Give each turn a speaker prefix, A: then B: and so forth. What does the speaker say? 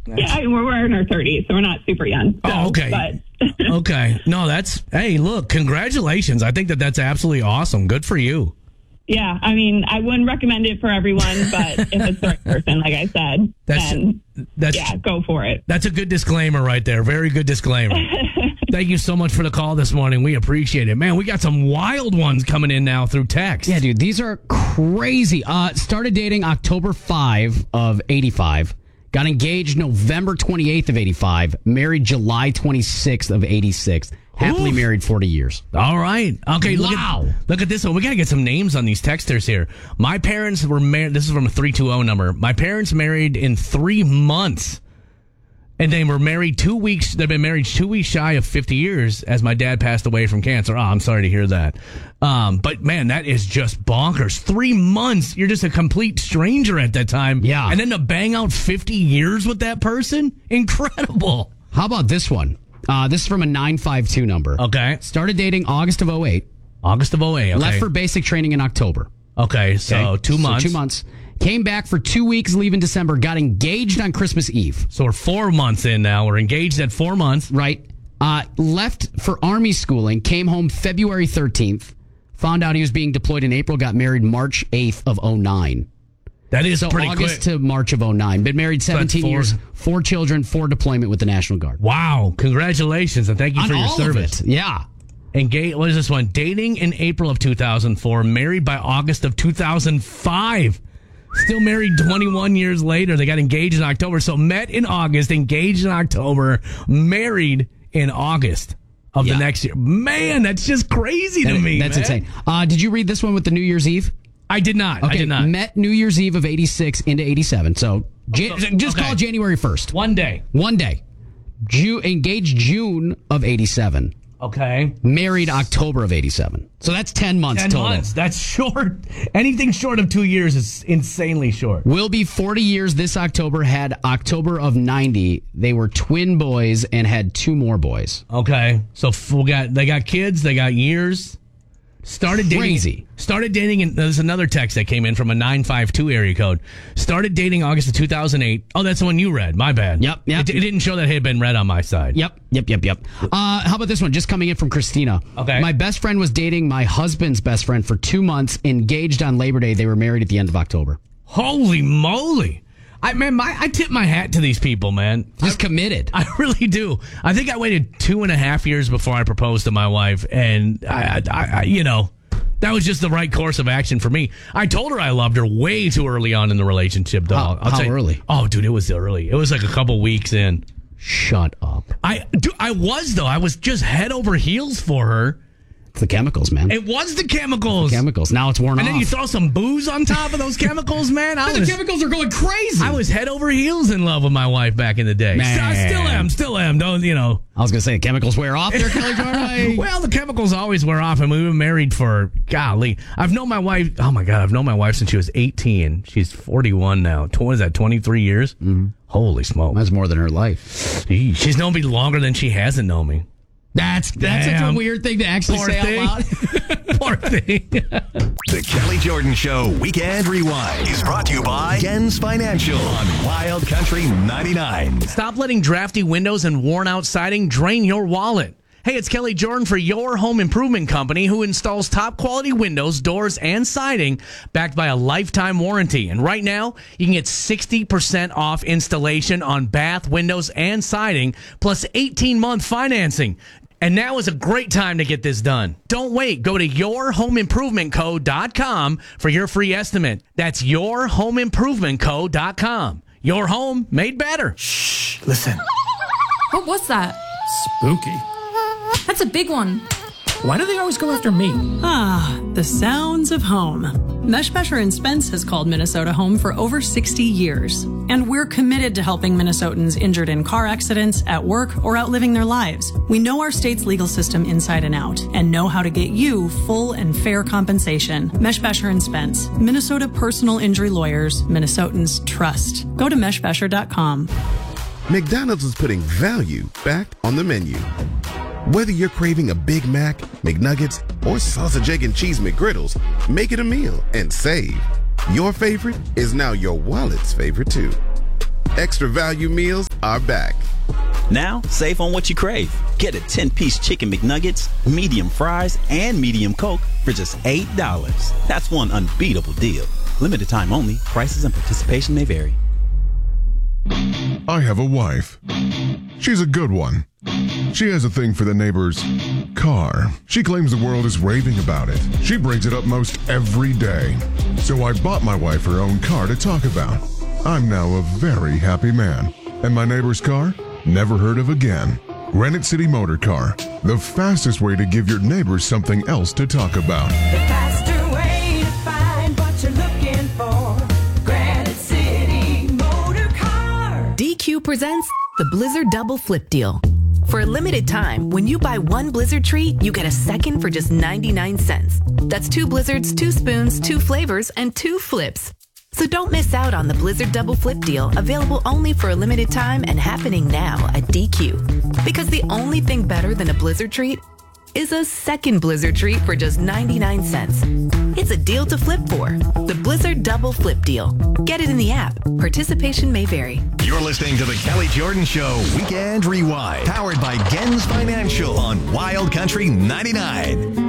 A: Yeah, I mean, we're in our 30s, so we're not super young. So,
B: Oh, okay.
A: But
B: Okay. No, hey, look, congratulations. I think that's absolutely awesome. Good for you.
A: yeah, I mean, I wouldn't recommend it for everyone, but if it's the right person, like I said, then go for it.
B: That's a good disclaimer right there. Very good disclaimer. Thank you so much for the call this morning. We appreciate it. Man, we got some wild ones coming in now through text.
C: Yeah, dude, these are crazy. Started dating October 5 of 85. Got engaged November 28th of 85. Married July 26th of 86. Happily married 40 years.
B: All right. Okay,
C: Wow.
B: Look at this one. We got to get some names on these texters here. My parents were married. This is from a 320 number. My parents married in 3 months. And they were married 2 weeks. They've been married 2 weeks shy of 50 years as my dad passed away from cancer. Oh, I'm sorry to hear that. But man, that is just bonkers. 3 months. You're just a complete stranger at that time.
C: Yeah.
B: And then to bang out 50 years with that person? Incredible.
C: How about this one? This is from a 952 number.
B: Okay.
C: Started dating August of 08.
B: August of 08. Okay.
C: Left for basic training in October.
B: Okay. So 2 months.
C: 2 months. Came back for 2 weeks, leave in December. Got engaged on Christmas Eve.
B: So we're 4 months in now. We're engaged at 4 months.
C: Right. Left for Army schooling. Came home February 13th. Found out he was being deployed in April. Got married March 8th of 09.
B: That is
C: So
B: pretty
C: August
B: quick.
C: to March of 09. Been married 17
B: 4
C: years. 4 children. 4 deployment with the National Guard.
B: Wow. Congratulations. And thank you
C: On
B: for your
C: all
B: service.
C: of it. Yeah.
B: What is this one? Dating in April of 2004. Married by August of 2005. Still married 21 years later. They got engaged in October. So met in August, engaged in October, married in August of the next year. Man, that's just crazy to me.
C: That's
B: man.
C: insane. Did you read this one with the New Year's Eve?
B: I did not.
C: Okay,
B: I did not.
C: Met New Year's Eve of 86 into 87. So just call January 1st.
B: 1 day.
C: 1 day. Engaged June of 87.
B: Okay.
C: Married October of 87. So that's 10 months
B: 10
C: total.
B: months. That's short. Anything short of 2 years is insanely short.
C: Will be 40 years this October. Had October of 90. They were twin boys and had 2 more boys.
B: Okay. So they got kids. They got years. Started dating, and there's another text that came in from a 952 area code. Started dating August of 2008. Oh, that's the one you read. My bad.
C: Yep.
B: It didn't show that it had been read on my side.
C: Yep. How about this one? Just coming in from Christina.
B: Okay.
C: My best friend was dating my husband's best friend for 2 months. Engaged on Labor Day. They were married at the end of October.
B: Holy moly. I tip my hat to these people, man.
C: Just committed.
B: I really do. I think I waited 2.5 years before I proposed to my wife, and I that was just the right course of action for me. I told her I loved her way too early on in the relationship, though.
C: How early?
B: Oh, dude, it was early. It was like a couple weeks in.
C: Shut up.
B: I was just head over heels for her.
C: It's the chemicals, man.
B: It was the chemicals.
C: Now it's worn off.
B: And then you throw some booze on top of those chemicals, man.
C: The chemicals are going crazy.
B: I was head over heels in love with my wife back in the day.
C: Man.
B: I still am. Don't,
C: I was going to say, chemicals wear off there, Kelly Jordan.
B: Well, the chemicals always wear off, and we were married for, golly. I've known my wife, oh my God, since she was 18. She's 41 now. What is that, 23 years? Mm-hmm. Holy smoke.
C: That's more than her life.
B: She's known me longer than she hasn't known me.
C: That's such a weird thing to actually say out loud.
B: Poor thing.
D: The Kelly Jordan Show Weekend Rewind is brought to you by Gens Financial on Wild Country 99.
B: Stop letting drafty windows and worn-out siding drain your wallet. Hey, it's Kelly Jordan for your home improvement company who installs top-quality windows, doors, and siding backed by a lifetime warranty. And right now, you can get 60% off installation on bath, windows, and siding, plus 18-month financing. And now is a great time to get this done. Don't wait. Go to yourhomeimprovementco.com for your free estimate. That's yourhomeimprovementco.com. Your home made better.
E: Shh, listen.
F: What was that?
E: Spooky.
F: That's a big one.
E: Why do they always go after me?
G: The sounds of home. Meshbesher & Spence has called Minnesota home for over 60 years. And we're committed to helping Minnesotans injured in car accidents, at work, or out living their lives. We know our state's legal system inside and out and know how to get you full and fair compensation. Meshbesher & Spence, Minnesota personal injury lawyers, Minnesotans trust. Go to meshbesher.com.
H: McDonald's is putting value back on the menu. Whether you're craving a Big Mac, McNuggets, or sausage, egg, and cheese McGriddles, make it a meal and save. Your favorite is now your wallet's favorite too. Extra value meals are back.
I: Now, save on what you crave. Get a 10-piece Chicken McNuggets, medium fries, and medium Coke for just $8. That's one unbeatable deal. Limited time only. Prices and participation may vary.
J: I have a wife. She's a good one. She has a thing for the neighbor's car. She claims the world is raving about it. She brings it up most every day. So I bought my wife her own car to talk about. I'm now a very happy man. And my neighbor's car? Never heard of again. Granite City Motor Car. The fastest way to give your neighbors something else to talk about.
K: The faster way to find what you're looking for. Granite City Motor Car.
L: DQ presents the Blizzard Double Flip Deal. For a limited time, when you buy one Blizzard treat, you get a second for just 99 cents. That's 2 Blizzards, 2 spoons, 2 flavors, and 2 flips. So don't miss out on the Blizzard Double Flip Deal, available only for a limited time and happening now at DQ. Because the only thing better than a Blizzard treat is a second Blizzard treat for just 99 cents. It's a deal to flip for. The Blizzard Double Flip Deal. Get it in the app. Participation may vary.
D: You're listening to the Kelly Jordan Show Weekend Rewind, powered by Gens Financial on Wild Country 99.